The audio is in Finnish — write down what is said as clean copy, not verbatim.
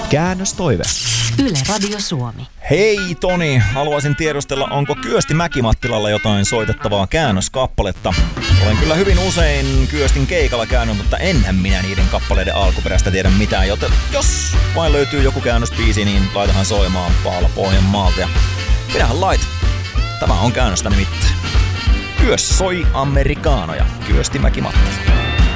Käännöstoive. Yle Radio Suomi. Hei Toni, haluaisin tiedustella, onko Kyösti Mäki-Mattilalla jotain soitettavaa käännöskappaletta? Olen kyllä hyvin usein Kyöstin keikalla käynyt, mutta enhän minä niiden kappaleiden alkuperäistä tiedä mitään, joten jos vain löytyy joku käännöspiisi, niin laitahan soimaan Paala Pohjanmaalta ja minähän lait. Tämä on käännöstä nimittäin. Kyössä soi amerikaanoja, Kyösti Mäki-Mattila.